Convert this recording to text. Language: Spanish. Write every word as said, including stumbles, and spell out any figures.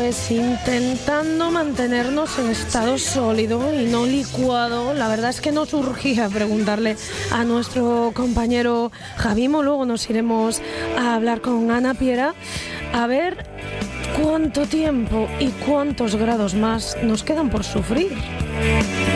Pues intentando mantenernos en estado sólido y no licuado. La verdad es que nos urgía preguntarle a nuestro compañero Javimo. Luego nos iremos a hablar con Ana Piera a ver cuánto tiempo y cuántos grados más nos quedan por sufrir.